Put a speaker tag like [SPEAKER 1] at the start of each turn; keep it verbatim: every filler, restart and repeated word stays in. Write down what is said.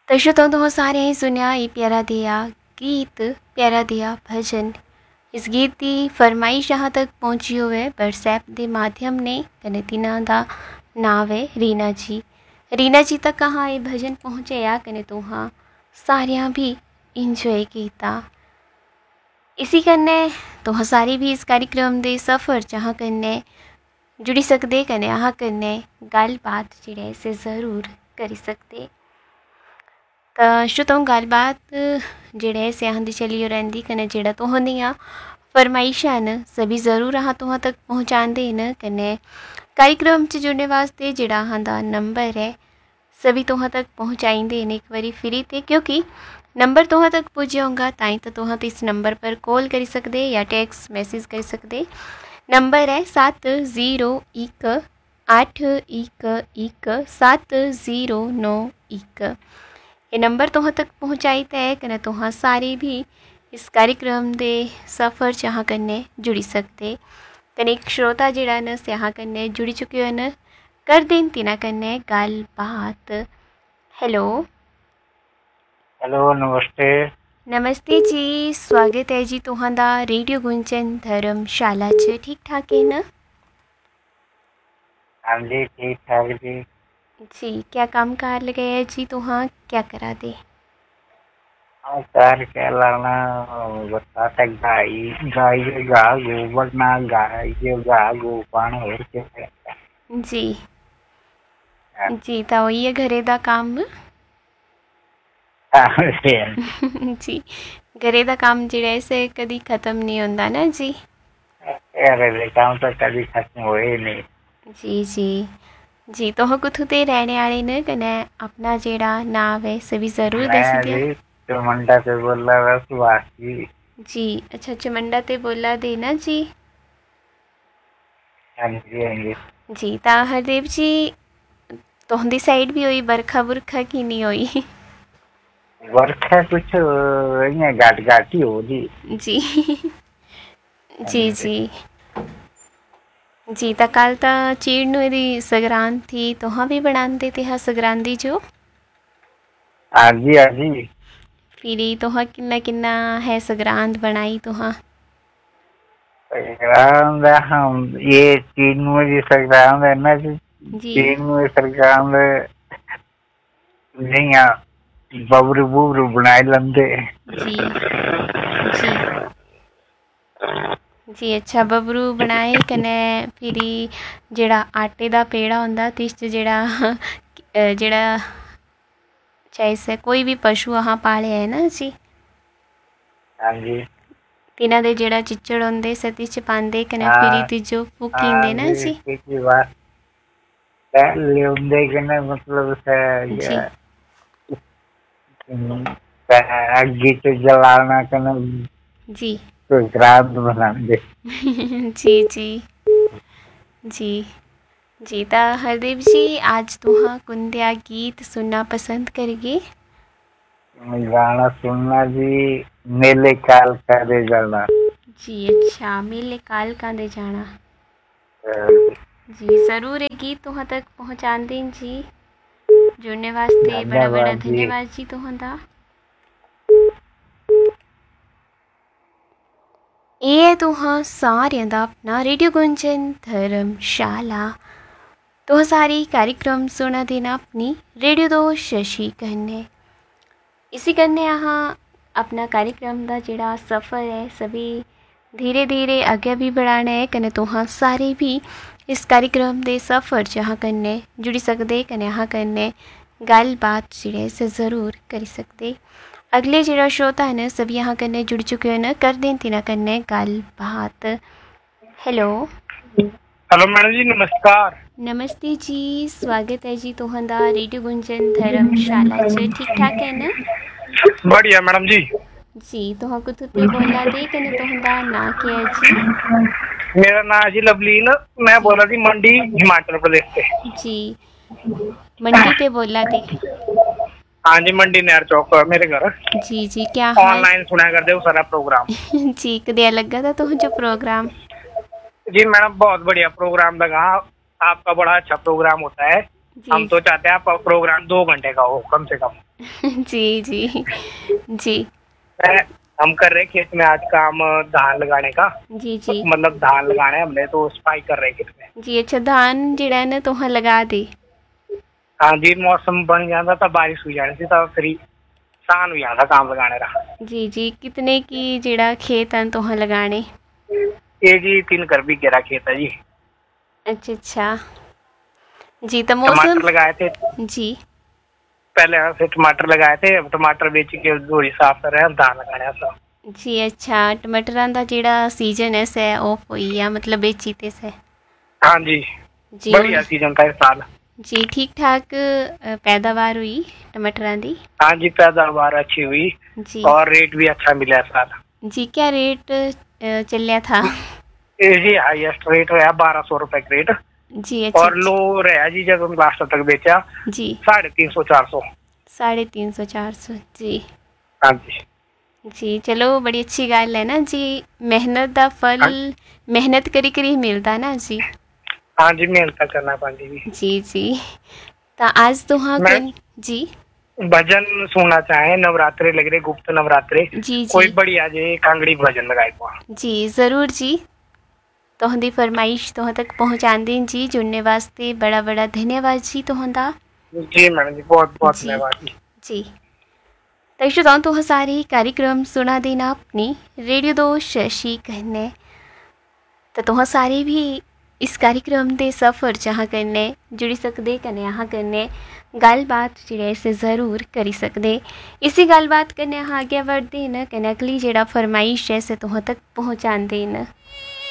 [SPEAKER 1] दर्शकों तो तुम सारे ही सुनिया ये प्यारा दिया गीत प्यारा दिया भजन। इस गीत की फरमाइश यहाँ तक पहुँची हुई है व्हाट्सएप के माध्यम ने कने तिन्हां दा नाम है रीना जी। रीना जी तक कहाँ ये भजन पहुँचे या कने तुहां सारियां भी इंजॉय किया। इसी कन्ने तुहां सारे भी इस कार्यक्रम दे सफ़र जहाँ कन्ने जुड़ी सकते कने आह कन्ने गलबात जेह्ड़े से ज़रूर करी सकते। तो श्रोताओं गलबात जेह्ड़े से आंदी चली रहिंदी कने जेह्ड़ा तुहां फरमाइशां न सभी ज़रूर अहां तुहां तक पहुँचांदे न। कने कार्यक्रम च जुड़ने वास्ते जेह्ड़ा अहां दा नंबर है सभी तुहां तक पहुँचाइंदे न एक बारी फिरी ते, क्योंकि नंबर तुहां तक पुज्ज होगा ताई तो तुहां इस नंबर पर कॉल करी सकदे या टैक्स मैसेज करी सकदे। नंबर है सत्त जीरो एक अठ एक एक सत्त जीरो नौ एक। ये नंबर तुहां तक पहुँचाई है कने तुहां सारे भी इस कार्यक्रम दे सफ़र जहाँ कन्ने जुड़ी सकते। कने एक श्रोता जेड़ा न यहाँ कन्ने जुड़ी चुके हो न कर देन तिना कन्ने गल बात। हेलो
[SPEAKER 2] हेलो नमस्ते।
[SPEAKER 1] नमस्ते जी, स्वागत है जी तुहां दा रेडियो गुंजन धर्मशाला च। ठीक ठाक है न?
[SPEAKER 2] हाँ जी ठीक ठाक जी।
[SPEAKER 1] जी क्या काम कार लगे है जी तुहां क्या करा दे?
[SPEAKER 2] हाँ सर क्या लाना बताते गाई गाई के गा गोबर ना गाय के गा गोपान और क्या
[SPEAKER 1] जी जी तो ये घरे दा काम जी घरे दा काम जेड़ा से कदी खत्म नहीं होंदा ना जी।
[SPEAKER 2] अरे काम तो कभी खत्म हो ही नहीं।
[SPEAKER 1] जी जी जी तो कुथू ते रहने वाले न कने अपना जेड़ा नाम है सभी ज़रूर दसी
[SPEAKER 2] मैं
[SPEAKER 1] दिया।
[SPEAKER 2] जी चमंडा से बोल रहा था सुभाष जी।
[SPEAKER 1] जी अच्छा चमंडा ते बोला देना जी।
[SPEAKER 2] हाँ जी हाँ जी।
[SPEAKER 1] जी ता हरदेव जी तुहदी साइड भी हुई बरखा बुरखा की नहीं हुई?
[SPEAKER 2] वर्षा कुछ यहाँ घाट घाट ही हो जी।
[SPEAKER 1] जी जी जी जी ता कल ता चीड़ नु दी संगरांद थी तुहां भी बनाते थे हाँ संगरांदी जो।
[SPEAKER 2] हाँ जी हाँ जी।
[SPEAKER 1] फिर तुहां किन्ना किन्ना है संगरांद बनाई तुहां?
[SPEAKER 2] संक्रांत हम ये तीन बजे संक्रांत है ना जी।
[SPEAKER 1] जी
[SPEAKER 2] तीन बजे संक्रांत नहीं बबरू बुबरू बनाए लंदे।
[SPEAKER 1] जी जी जी अच्छा बबरू बनाए कने फिर जेड़ा आटे दा पेड़ा होंदा तिस च जेड़ा जेड़ा चाहे से कोई भी पशु अहाँ पाले है ना जी।
[SPEAKER 2] हाँ जी
[SPEAKER 1] तिना दे जेड़ा चिच्चड़ होंदे सती च पांदे कने फिर
[SPEAKER 2] हाँ
[SPEAKER 1] तिजो
[SPEAKER 2] हाँ
[SPEAKER 1] फूकींदे ना
[SPEAKER 2] जी
[SPEAKER 1] जी।
[SPEAKER 2] की बात लेंदे के ना मतलब से
[SPEAKER 1] जी
[SPEAKER 2] अग्गी तो जलाना करना
[SPEAKER 1] जी
[SPEAKER 2] संक्रांत बनाते।
[SPEAKER 1] जी जी जी जी ता हरदेव जी आज तुहां कुंदिया गीत सुनना पसंद करेंगे?
[SPEAKER 2] गाना सुनना जी मेले काल का दे जाना।
[SPEAKER 1] जी अच्छा मेले काल का दे जाना। जी ज़रूर एक गीत तुहां तक पहुँचा दें जी। जुड़ने वास्ते बड़ा बड़ा
[SPEAKER 2] धन्यवाद जी।
[SPEAKER 1] धन्यवाद जी तुहां दा। ये तुहां सारियां दा अपना रेडियो गुंजन धर्मशाला। तुहां सारी कार्यक्रम सुना देना अपनी रेडियो दो शशि कन्ने। इसी कन्ने अहाँ अपना कार्यक्रम दा जेड़ा सफ़र है सभी धीरे धीरे अगे भी बढ़ाना है कने तुहां सारे भी इस कार्यक्रम दे सफ़र जहाँ कन्ने जुड़ी सकते कने अहाँ कन्ने गल बात जेह्ड़े से ज़रूर करी सकते। अगले जेह्ड़ा श्रोता है न सभी यहाँ कन्ने जुड़ चुके हो न कर दें तिना कन्ने गल बात। हेलो
[SPEAKER 3] हेलो मैडम जी नमस्कार।
[SPEAKER 1] नमस्ते जी, स्वागत है जी तुहां रेडियो गुंजन धर्मशाला च। ठीक ठाक है न?
[SPEAKER 3] बढ़िया मैडम जी।
[SPEAKER 1] जी तुहां कुत्थों ते बोला दे कने तुहां ना क्या है जी?
[SPEAKER 3] मेरा नाम जी लवलीन, मैं बोल रहा थी मंडी हिमाचल प्रदेश से।
[SPEAKER 1] जी मंडी ते बोला दे।
[SPEAKER 3] हाँ जी मंडी नहर चौक मेरे घर।
[SPEAKER 1] जी जी क्या हाल?
[SPEAKER 3] ऑनलाइन सुना कर दे सारा प्रोग्राम।
[SPEAKER 1] जी कदिया लगा था तुह जो प्रोग्राम?
[SPEAKER 3] जी मैडम बहुत बढ़िया प्रोग्राम लगा, आपका बड़ा अच्छा प्रोग्राम होता है। हम
[SPEAKER 1] जी
[SPEAKER 3] तो चाहते हैं आप प्रोग्राम दो घंटे का हो कम से कम।
[SPEAKER 1] जी जी जी
[SPEAKER 3] है, हम कर रहे खेत में आज काम धान लगाने का।
[SPEAKER 1] जी जी
[SPEAKER 3] मतलब धान लगाने हमने तो सफाई कर रहे खेत में।
[SPEAKER 1] जी अच्छा धान जिहड़ा है ना तुहां लगा दे।
[SPEAKER 3] हाँ जी, मौसम बन जाता था, बारिश हो जानी थी तब फिर आसान हो जाता काम लगाने का।
[SPEAKER 1] जी जी कितने की जिहड़ा खेत हैं तुहां लगाने?
[SPEAKER 3] ये जी तीन कर भी गेरा खेत है जी।
[SPEAKER 1] अच्छा अच्छा जी तो मौसम
[SPEAKER 3] टमाटर लगाए थे,
[SPEAKER 1] जी
[SPEAKER 3] पहले से टमाटर लगाए थे, अब टमाटर बेच के दूरी साफ कर रहे हैं, अब धान लगाने सब।
[SPEAKER 1] जी अच्छा टमाटरां दा जिहड़ा सीजन है सै ऑफ होई आ मतलब बेची ते सै
[SPEAKER 3] हाँ जी,
[SPEAKER 1] जी
[SPEAKER 3] बढ़िया
[SPEAKER 1] हुण
[SPEAKER 3] सीजन था इस साल।
[SPEAKER 1] जी ठीक ठाक अ, पैदावार हुई टमाटरां दी?
[SPEAKER 3] हाँ जी, पैदावार अच्छी हुई
[SPEAKER 1] जी
[SPEAKER 3] और रेट भी अच्छा मिला इस साल।
[SPEAKER 1] जी क्या रेट अ, चलिया था?
[SPEAKER 3] ये जी हाईएस्ट रेट रहा बारह सौ रुपए क्रेट
[SPEAKER 1] जी अच्छा
[SPEAKER 3] और
[SPEAKER 1] अच्छा
[SPEAKER 3] लो रहा जी जब हम लास्ट तक बेचा
[SPEAKER 1] जी
[SPEAKER 3] साढ़े तीन सौ चार सौ।
[SPEAKER 1] साढ़े तीन सौ चार सौ जी
[SPEAKER 3] हाँ जी।
[SPEAKER 1] जी चलो बड़ी अच्छी गल है ना जी मेहनत दा फल
[SPEAKER 3] हाँ
[SPEAKER 1] मेहनत करी करी मिलता ना जी।
[SPEAKER 3] हाँ जी, मेहनत करना पाती जी।
[SPEAKER 1] जी जी तो आज तो हाँ
[SPEAKER 3] मैं
[SPEAKER 1] कन जी
[SPEAKER 3] भजन सुनना चाहे, नवरात्रे लग रहे, गुप्त नवरात्रे,
[SPEAKER 1] जी
[SPEAKER 3] कोई
[SPEAKER 1] जी
[SPEAKER 3] बढ़िया जे कांगड़ी भजन लगाए को।
[SPEAKER 1] जी ज़रूर जी तुहां फरमाइश तुहां तक पहुँचांदे जी जुड़ने वास्ते बड़ा बड़ा धन्यवाद जी तुहां
[SPEAKER 3] जी मैडम जी, बहुत बहुत
[SPEAKER 1] जी
[SPEAKER 3] धन्यवाद जी।
[SPEAKER 1] जी तो श्रोताओं तुह सारे कार्यक्रम सुना देना अपनी रेडियो दो शशि कहने तो तुह सारे भी इस कार्यक्रम के सफ़र जहाँ करने जुड़ी सकते कने यहाँ करने गलबात जेह्ड़े से ज़रूर करी सकते। इसी गलबात कन्नै अस अग्गें बढ़दे न कन्नै अगली जेह्ड़ा फरमाइश है से तुहां तक पहुँचांदे न।